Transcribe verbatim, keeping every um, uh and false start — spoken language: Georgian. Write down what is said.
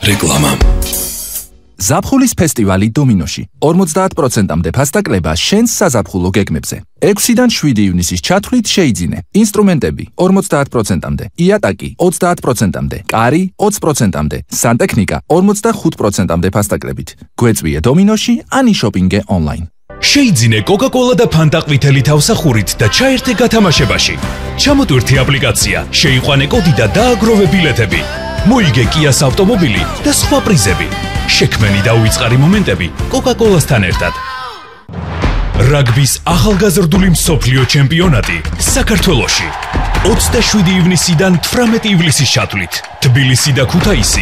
რეკლამა. ზაფხულის ფესტივალი დომინოში. ორმოცდაათ პროცენტამდე ფასდაკლება შენს საზაფხულო გეგმებზე. ექვსიდან შვიდი ივნისის ჩათვლით შეიძინე. ინსტრუმენტები ორმოცდაათ პროცენტამდე, იატაკი ოცდაათ პროცენტამდე, კარი ოცი პროცენტამდე, სანტექნიკა ორმოცდახუთ პროცენტამდე ფასდაკლებით. გვეწვიე დომინოში, ან იშოპინგე ონლაინ. შეიძინე კოკა-კოლა და ფანტა ყვითელი თავსახურით და ჩაერთე გათამაშებაში. ჩამოტვირთი აპლიკაცია, შეიყვანე კოდი და დააგროვე ბილეთები. მოიგე კიას ავტომობილი და სხვა პრიზები. შექმენი და უიწყარი მომენტები კოკა-კოლასთან ერთად. რაგბის ახალგაზრდული მსოფლიო ჩემპიონატი საქართველოში. ოცდაშვიდი ივნისიდან თვრამეტი ივლისის ჩათვლით. თბილისი და ქუთაისი